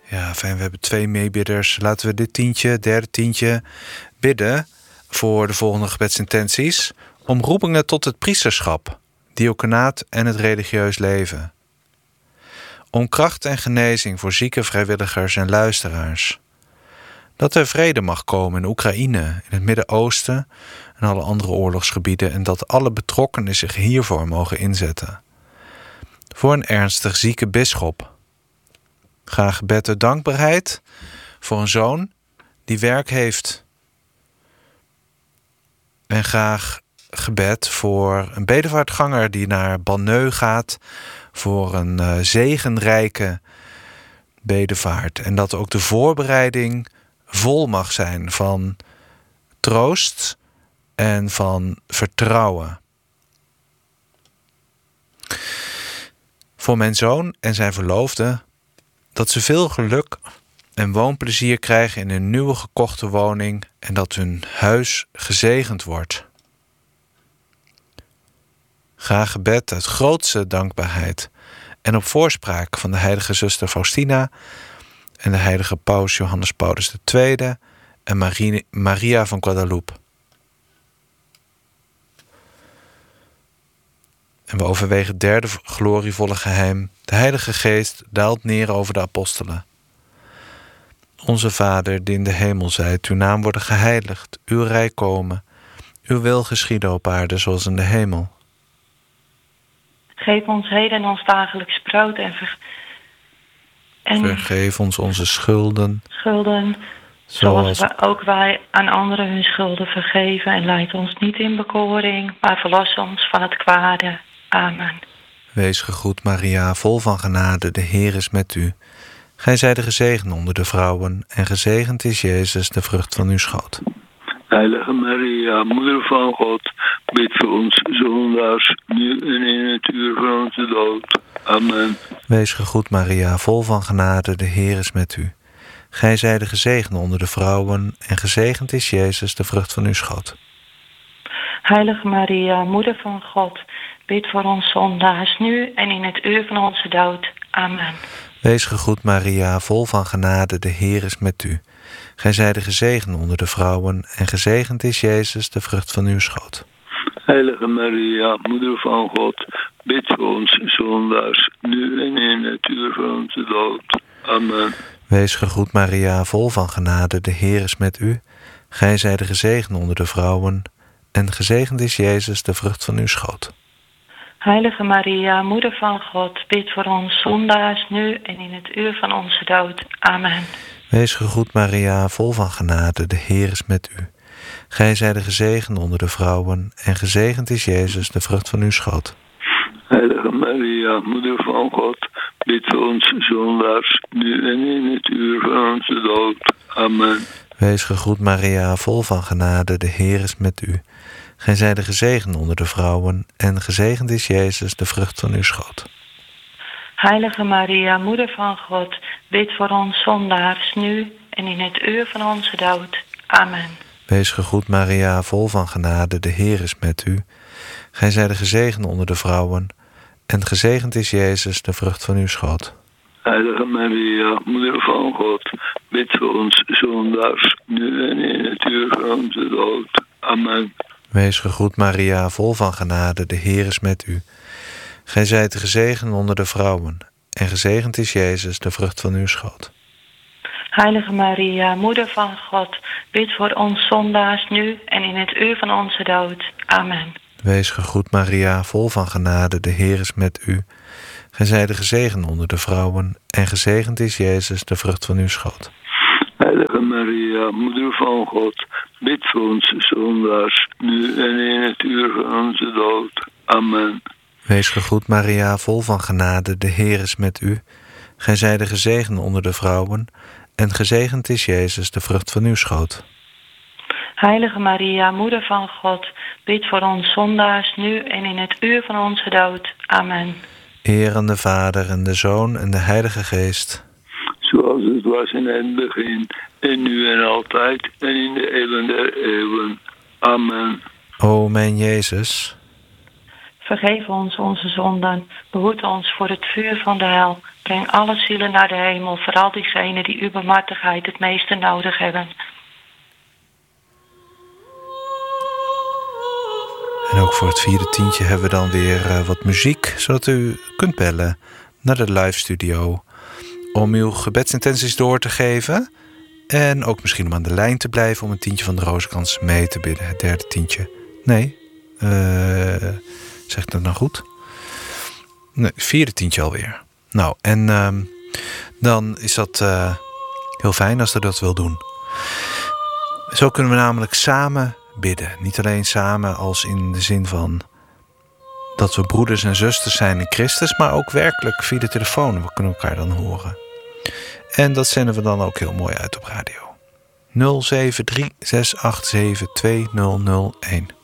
Ja, fijn. We hebben 2 meebidders. Laten we dit derde tientje, bidden voor de volgende gebedsintenties. Om roepingen tot het priesterschap, diaconaat en het religieus leven. Om kracht en genezing voor zieke vrijwilligers en luisteraars. Dat er vrede mag komen in Oekraïne, in het Midden-Oosten en alle andere oorlogsgebieden en dat alle betrokkenen zich hiervoor mogen inzetten. Voor een ernstig zieke bisschop. Graag gebed uit dankbaarheid voor een zoon die werk heeft. En graag gebed voor een bedevaartganger die naar Banneux gaat voor een zegenrijke bedevaart. En dat ook de voorbereiding vol mag zijn van troost en van vertrouwen. Voor mijn zoon en zijn verloofde, dat ze veel geluk en woonplezier krijgen in hun nieuwe gekochte woning en dat hun huis gezegend wordt. Graag gebed uit grootste dankbaarheid en op voorspraak van de heilige zuster Faustina en de heilige paus Johannes Paulus II en Maria van Guadalupe. En we overwegen het derde glorievolle geheim. De Heilige Geest daalt neer over de apostelen. Onze Vader, die in de hemel zijt, uw naam worden geheiligd, uw rijk komen, uw wil geschieden op aarde zoals in de hemel. Geef ons heden ons dagelijks brood en vergeef ons onze schulden, zoals ook wij aan anderen hun schulden vergeven. En leid ons niet in bekoring, maar verlos ons van het kwade. Amen. Wees gegroet Maria, vol van genade, de Heer is met u. Gij zijt gezegend onder de vrouwen en gezegend is Jezus, de vrucht van uw schoot. Heilige Maria, moeder van God, bid voor ons zondaars, nu en in het uur van onze dood. Amen. Wees gegroet Maria, vol van genade, de Heer is met u. Gij zijt gezegend onder de vrouwen en gezegend is Jezus, de vrucht van uw schoot. Heilige Maria, moeder van God, bid voor ons zondaars, nu en in het uur van onze dood. Amen. Wees gegroet Maria, vol van genade, de Heer is met u. Gij zijt gezegend onder de vrouwen en gezegend is Jezus, de vrucht van uw schoot. Heilige Maria, moeder van God, bid voor ons zondaars, nu en in het uur van onze dood. Amen. Wees gegroet Maria, vol van genade, de Heer is met u. Gij zijt gezegend onder de vrouwen en gezegend is Jezus, de vrucht van uw schoot. Heilige Maria, moeder van God, bid voor ons zondaars, nu en in het uur van onze dood. Amen. Wees gegroet Maria, vol van genade, de Heer is met u. Gij zijt gezegend onder de vrouwen en gezegend is Jezus, de vrucht van uw schoot. Heilige Maria, moeder van God, bid voor ons zondaars, nu en in het uur van onze dood. Amen. Wees gegroet Maria, vol van genade, de Heer is met u. Gij zijt gezegend onder de vrouwen en gezegend is Jezus, de vrucht van uw schoot. Heilige Maria, moeder van God, bid voor ons zondaars, nu en in het uur van onze dood. Amen. Wees gegroet Maria, vol van genade, de Heer is met u. Gij zijt gezegend onder de vrouwen en gezegend is Jezus, de vrucht van uw schoot. Heilige Maria, moeder van God, bid voor ons zondaars, nu en in het uur van onze dood. Amen. Wees gegroet Maria, vol van genade, de Heer is met u. Gij zijt gezegend onder de vrouwen en gezegend is Jezus, de vrucht van uw schoot. Heilige Maria, moeder van God, bid voor ons zondaars, nu en in het uur van onze dood. Amen. Wees gegroet Maria, vol van genade, de Heer is met u. Gij zijt gezegend onder de vrouwen en gezegend is Jezus, de vrucht van uw schoot. Heilige Maria, moeder van God, bid voor ons zondaars, nu en in het uur van onze dood. Amen. Wees gegroet Maria, vol van genade, de Heer is met u. Gij zijt gezegend onder de vrouwen en gezegend is Jezus, de vrucht van uw schoot. Heilige Maria, moeder van God, bid voor ons zondaars, nu en in het uur van onze dood. Amen. Eer aan de Vader en de Zoon en de Heilige Geest. Zoals het was in het begin, en nu en altijd, en in de eeuwen der eeuwen. Amen. O mijn Jezus, vergeef ons onze zonden, behoed ons voor het vuur van de hel, Breng alle zielen naar de hemel, vooral diegenen die uw barmhartigheid het meeste nodig hebben. En ook voor het 4e tientje hebben we dan weer wat muziek, zodat u kunt bellen naar de live studio om uw gebedsintenties door te geven. En ook misschien om aan de lijn te blijven om een tientje van de Rozenkrans mee te bidden. Het 3e tientje. Nee, zeg ik dat nou goed? Nee, 4e tientje alweer. Nou, en dan is dat heel fijn als u dat wil doen. Zo kunnen we namelijk samen bidden. Niet alleen samen als in de zin van dat we broeders en zusters zijn in Christus, maar ook werkelijk via de telefoon. We kunnen elkaar dan horen. En dat zenden we dan ook heel mooi uit op radio. 073 687 2001.